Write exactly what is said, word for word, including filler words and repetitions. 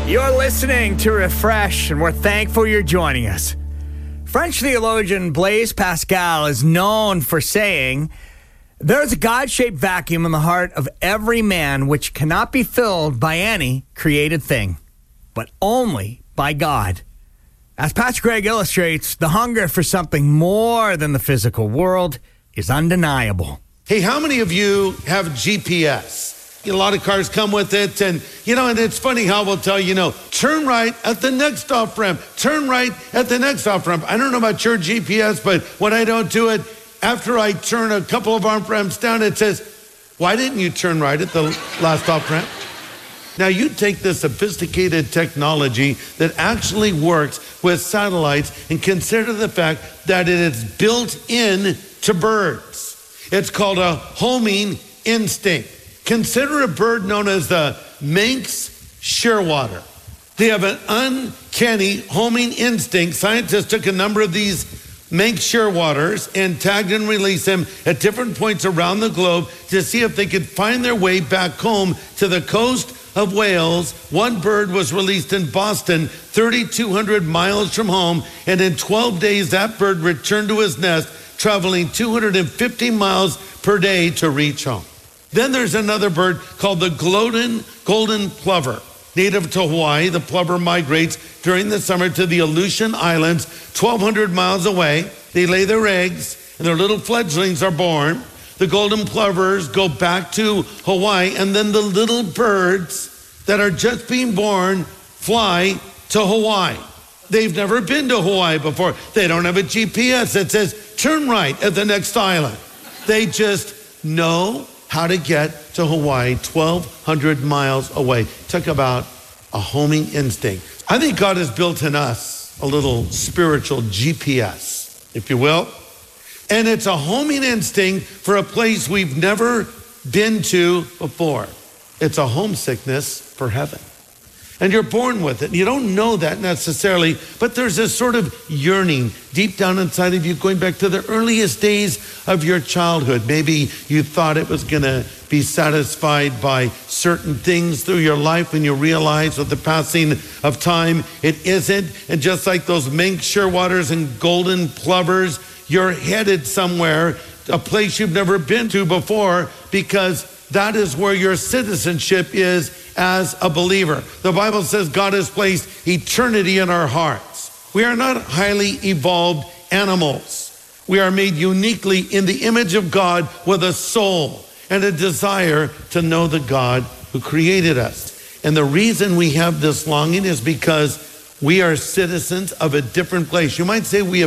You're listening to Refresh, and we're thankful you're joining us. French theologian Blaise Pascal is known for saying, "There's a God-shaped vacuum in the heart of every man which cannot be filled by any created thing, but only by God." As Pastor Greg illustrates, the hunger for something more than the physical world is undeniable. Hey, how many of you have G P S? A lot of cars come with it, and you know, and it's funny how we'll tell you, you know, turn right at the next off ramp, turn right at the next off ramp. I don't know about your G P S, but when I don't do it, after I turn a couple of off ramps down, it says, "Why didn't you turn right at the last off ramp?" Now, you take this sophisticated technology that actually works with satellites and consider the fact that it is built in to birds. It's called a homing instinct. Consider a bird known as the Manx shearwater. They have an uncanny homing instinct. Scientists took a number of these Manx shearwaters and tagged and released them at different points around the globe to see if they could find their way back home to the coast of Wales. One bird was released in Boston, thirty-two hundred miles from home, and in twelve days that bird returned to his nest, traveling two hundred fifty miles per day to reach home. Then there's another bird called the golden, golden plover. Native to Hawaii, the plover migrates during the summer to the Aleutian Islands, twelve hundred miles away. They lay their eggs, and their little fledglings are born. The golden plovers go back to Hawaii, and then the little birds that are just being born fly to Hawaii. They've never been to Hawaii before. They don't have a G P S that says, turn right at the next island. They just know how to get to Hawaii, twelve hundred miles away. Took about a homing instinct. I think God has built in us a little spiritual G P S, if you will. And it's a homing instinct for a place we've never been to before. It's a homesickness for heaven. And you're born with it. You don't know that necessarily, but there's this sort of yearning deep down inside of you going back to the earliest days of your childhood. Maybe you thought it was going to be satisfied by certain things through your life, and you realize with the passing of time, it isn't. And just like those Manx shearwaters and golden plovers, you're headed somewhere, a place you've never been to before, because that is where your citizenship is as a believer. The Bible says God has placed eternity in our hearts. We are not highly evolved animals. We are made uniquely in the image of God with a soul and a desire to know the God who created us. And the reason we have this longing is because we are citizens of a different place. You might say we have